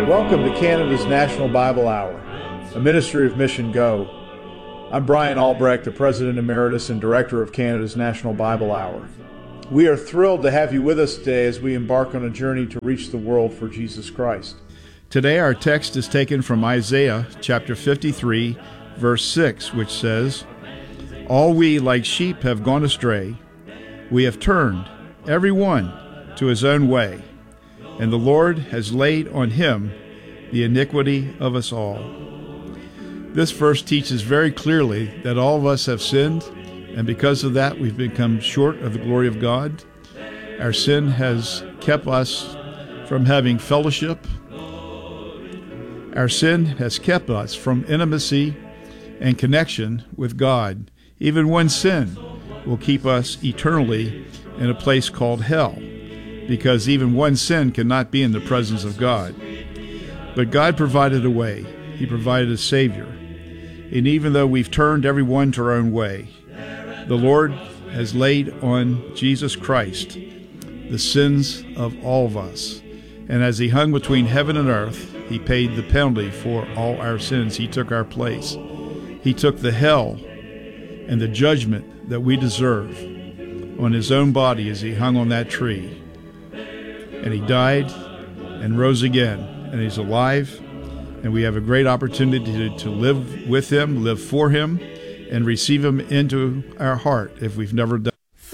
Welcome to Canada's National Bible Hour, a ministry of Mission Go. I'm Brian Albrecht, the President Emeritus and Director of Canada's National Bible Hour. We are thrilled to have you with us today as we embark on a journey to reach the world for Jesus Christ. Today our text is taken from Isaiah chapter 53, verse 6, which says, "All we like sheep have gone astray. We have turned, every one, to his own way. And the Lord has laid on him the iniquity of us all." This verse teaches very clearly that all of us have sinned, and because of that we've become short of the glory of God. Our sin has kept us from having fellowship. Our sin has kept us from intimacy and connection with God. Even one sin will keep us eternally in a place called hell, because even one sin cannot be in the presence of God. But God provided a way. He provided a Savior. And even though we've turned everyone to our own way, the Lord has laid on Jesus Christ the sins of all of us. And as he hung between heaven and earth, he paid the penalty for all our sins. He took our place. He took the hell and the judgment that we deserve on his own body as he hung on that tree. And he died and rose again, and he's alive, and we have a great opportunity to live with him, live for him, and receive him into our heart if we've never done.